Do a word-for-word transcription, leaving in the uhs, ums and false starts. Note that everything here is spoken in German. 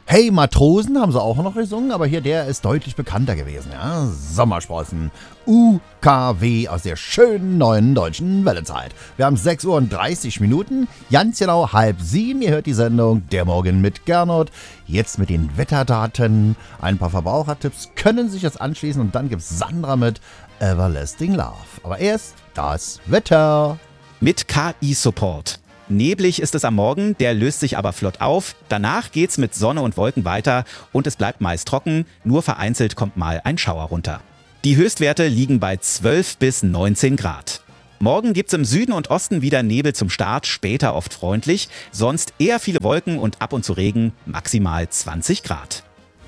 Hey Matrosen haben sie auch noch gesungen, aber hier der ist deutlich bekannter gewesen. Ja? Sommersprossen, U K W aus der schönen neuen deutschen Wellezeit. Wir haben sechs Uhr und dreißig Minuten, ganz genau halb sieben. Ihr hört die Sendung Der Morgen mit Gernot. Jetzt mit den Wetterdaten, ein paar Verbrauchertipps können sich jetzt anschließen und dann gibt's Sandra mit Everlasting Love. Aber erst das Wetter. Mit K I-Support. Neblig ist es am Morgen, der löst sich aber flott auf. Danach geht's mit Sonne und Wolken weiter und es bleibt meist trocken, nur vereinzelt kommt mal ein Schauer runter. Die Höchstwerte liegen bei zwölf bis neunzehn Grad. Morgen gibt's im Süden und Osten wieder Nebel zum Start, später oft freundlich, sonst eher viele Wolken und ab und zu Regen, maximal zwanzig Grad.